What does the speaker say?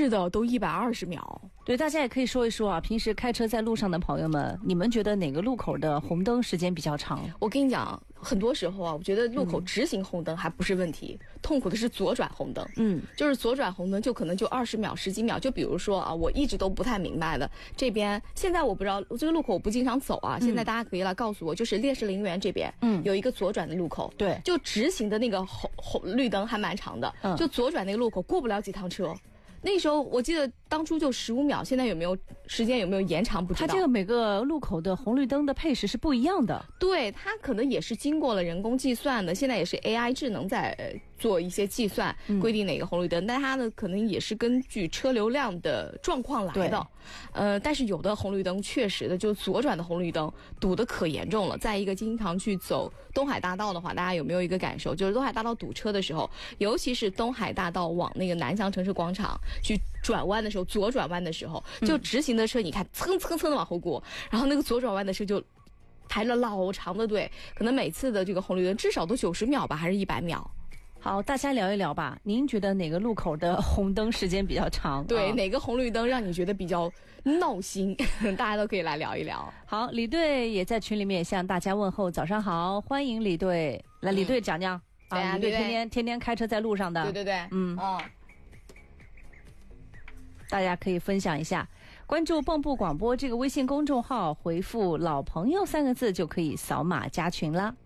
是的，都120秒。 对，大家也可以说一说啊，平时开车在路上的朋友们，你们觉得哪个路口的红灯时间比较长？ 我跟你讲，很多时候啊，我觉得路口直行红灯还不是问题，痛苦的是左转红灯。就是左转红灯就可能就20秒、10几秒。就比如说啊，我一直都不太明白的，这边现在我不知道这个路口我不经常走啊，现在大家可以来告诉我，就是烈士陵园这边，有一个左转的路口， 对， 就直行的那个红绿灯还蛮长的，就左转那个路口过不了几趟车。那时候我记得当初就15秒，现在有没有时间有没有延长不知道。 它这个每个路口的红绿灯的配时是不一样的。 对，它可能也是经过了人工计算的，现在也是 AI 智能在做一些计算，规定哪个红绿灯，但它呢可能也是根据车流量的状况来的。但是有的红绿灯确实的，就左转的红绿灯堵得可严重了。再一个，经常去走东海大道的话，大家有没有一个感受，就是东海大道堵车的时候，尤其是东海大道往那个南翔城市广场去转弯的时候，左转弯的时候，就直行的车你看蹭蹭蹭的往后过，然后那个左转弯的车就排了老长的队，可能每次的这个红绿灯至少都90秒吧，还是100秒。 好，大家聊一聊吧。您觉得哪个路口的红灯时间比较长？ 对，哪个红绿灯让你觉得比较闹心？大家都可以来聊一聊。 好，李队也在群里面向大家问候，早上好，欢迎李队。来，李队讲讲。 对啊， 李队天天开车在路上的。 对。 大家可以分享一下，关注蚌埠广播这个微信公众号，回复老朋友3个字就可以扫码加群了。